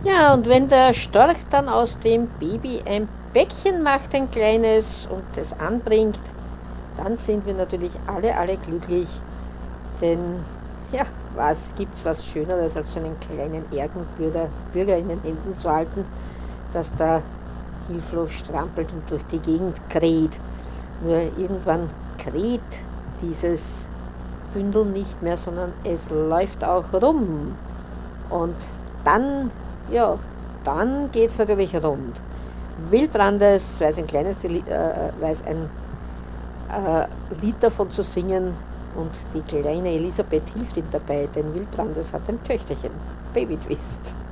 Ja, und wenn der Storch dann aus dem Baby ein Bäckchen macht, ein kleines, und es anbringt, dann sind wir natürlich alle glücklich. Denn, ja, was gibt's was Schöneres, als so einen kleinen Bürger in den Händen zu halten, dass da hilflos strampelt und durch die Gegend kräht. Nur irgendwann kräht dieses Bündel nicht mehr, sondern es läuft auch rum. Und dann, ja, dann geht es natürlich rund. Wildbrandes weiß ein Lied davon zu singen, und die kleine Elisabeth hilft ihm dabei, denn Wildbrandes hat ein Töchterchen, Baby Twist.